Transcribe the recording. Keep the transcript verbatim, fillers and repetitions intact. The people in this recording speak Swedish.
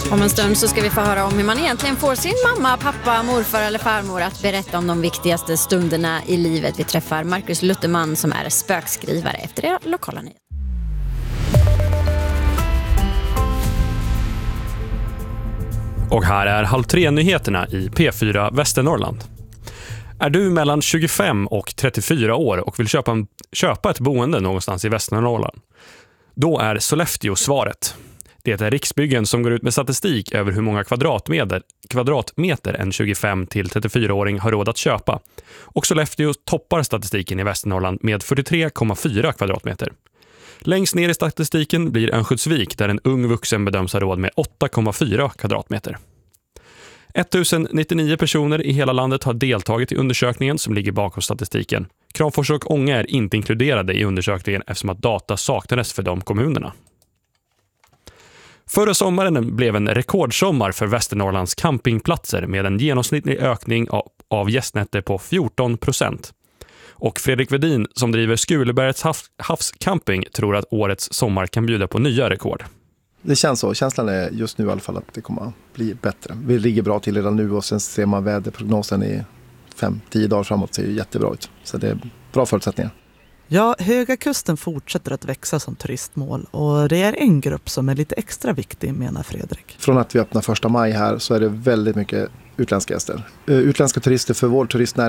Om en stund så ska vi få höra om hur man egentligen får sin mamma, pappa, morfar eller farmor att berätta om de viktigaste stunderna i livet. Vi träffar Marcus Lutterman som är spökskrivare efter det lokala nyheter. Och här är halv tre-nyheterna i P fyra Västernorrland. Är du mellan tjugofem och trettiofyra år och vill köpa, en, köpa ett boende någonstans i Västernorrland? Då är Sollefteå svaret. Det är Riksbyggen som går ut med statistik över hur många kvadratmeter, kvadratmeter en tjugofem till trettiofyra-åring har råd att köpa. Och Sollefteå toppar statistiken i Västernorrland med fyrtiotre komma fyra kvadratmeter. Längst ner i statistiken blir Örnsköldsvik där en ung vuxen bedöms ha råd med åtta komma fyra kvadratmeter. ettusennittionio personer i hela landet har deltagit i undersökningen som ligger bakom statistiken. Kramfors och Ånge är inte inkluderade i undersökningen eftersom att data saknades för de kommunerna. Förra sommaren blev en rekordsommar för Västernorrlands campingplatser med en genomsnittlig ökning av, av gästnätter på fjorton procent. Och Fredrik Vedin som driver Skulebergets havs, havscamping tror att årets sommar kan bjuda på nya rekord. Det känns så. Känslan är just nu i alla fall att det kommer att bli bättre. Vi ligger bra till redan nu och sen ser man väderprognosen i fem till tio dagar framåt ser ju jättebra ut. Så det är bra förutsättningar. Ja, Höga kusten fortsätter att växa som turistmål och det är en grupp som är lite extra viktig, menar Fredrik. Från att vi öppnar första maj här så är det väldigt mycket utländska gäster. Utländska turister för vår turistnäring